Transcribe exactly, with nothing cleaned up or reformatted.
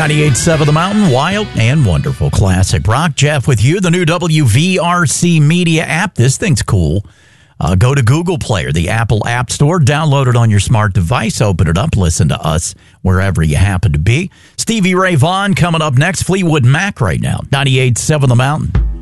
ninety-eight point seven The Mountain, wild and wonderful classic rock. Jeff with you, the new W V R C Media app. This thing's cool. Uh, go to Google Play or the Apple App Store, download it on your smart device, open it up, listen to us wherever you happen to be. Stevie Ray Vaughan coming up next. Fleetwood Mac right now, ninety-eight point seven The Mountain.